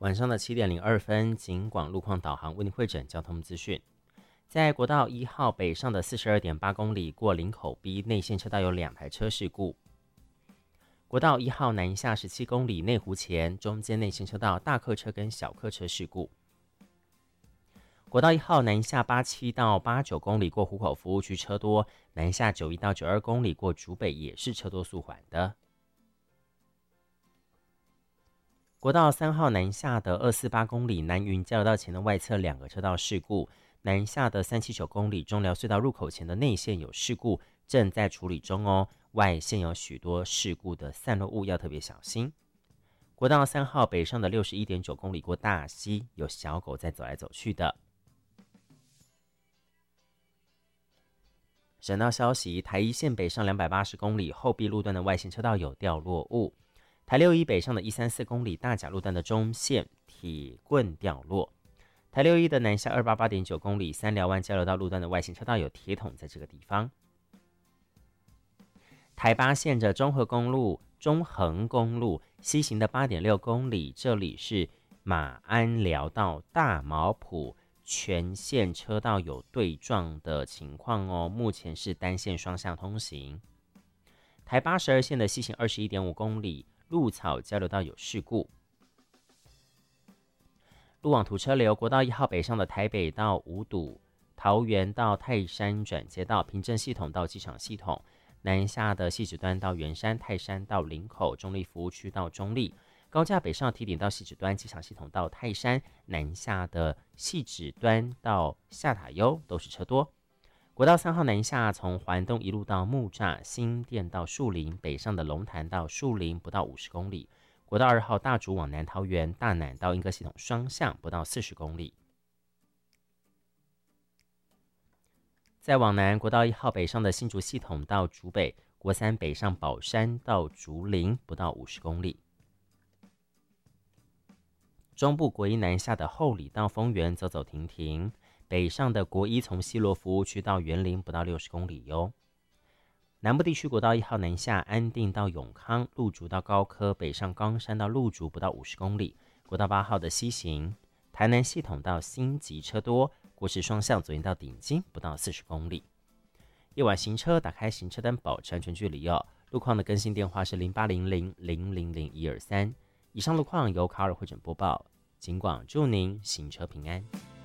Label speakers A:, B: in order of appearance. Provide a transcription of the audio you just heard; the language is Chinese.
A: 晚上的7点02分，警广路况导航为您汇整交通资讯。在国道1号北上的42.8公里过林口 B 内线车道有2台车事故。国道1号南下17公里内湖前中间内线车道大客车跟小客车事故。国道1号南下87到89公里过湖口服务区车多，南下91到92公里过竹北也是车多速缓的。国道3号南下的248公里南云交流道前的外侧2个车道事故，南下的379公里中寮隧道入口前的内线有事故，正在处理中哦。外线有许多事故的散落物，要特别小心。国道3号北上的61.9公里过大溪，有小狗在走来走去的。省道消息，台一线北上280公里后壁路段的外线车道有掉落物。台6一北上的134公里大甲路段的中线铁棍掉落。台6一的南下288.9公里三寮湾交流道路段的外线车道有铁桶在这个地方。台8线的中横公路西行的8.6公里，这里是马鞍寮到大毛埔，全线车道有对撞的情况哦，目前是单线双向通行。台82线的西行21.5公里，鹿草交流道有事故。路网图车流，国道1号北上的台北到五堵，桃园到泰山转接道，平镇系统到机场系统，南下的汐止端到圆山，泰山到林口，中立服务区到中立，高架北上提点到汐止端，机场系统到泰山，南下的汐止端到下塔悠都是车多。国道3号南下，从环东一路到木栅、新店到树林，北上的龙潭到树林不到50公里。国道2号大竹往南桃园，大南到莺歌系统双向不到40公里。再往南，国道1号北上的新竹系统到竹北，国3北上宝山到竹林不到50公里。中部国1南下的后里到丰原走走停停，北上的国1从西螺服务区到园林不到60公里哟。南部地区国道1号南下安定到永康，鹿竹到高科，北上冈山到鹿竹不到50公里。国道8号的西行，台南系统到新集车多，国10双向左营到顶金不到40公里。夜晚行车打开行车灯，保持安全距离哦。路况的更新电话是0800000123。以上路况由卡尔汇整播报，警广祝您行车平安。